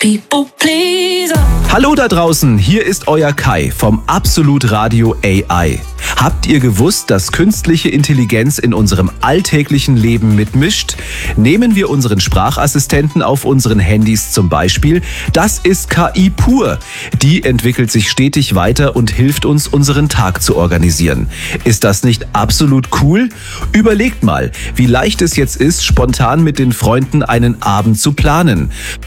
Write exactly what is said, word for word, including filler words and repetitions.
People pleaser. Hallo da draußen, hier ist euer Kai vom Absolut Radio A I. Habt ihr gewusst, dass künstliche Intelligenz in unserem alltäglichen Leben mitmischt? Nehmen wir unseren Sprachassistenten auf unseren Handys zum Beispiel. Das ist K I pur. Die entwickelt sich stetig weiter und hilft uns, unseren Tag zu organisieren. Ist das nicht absolut cool? Überlegt mal, wie leicht es jetzt ist, spontan mit den Freunden einen Abend zu planen.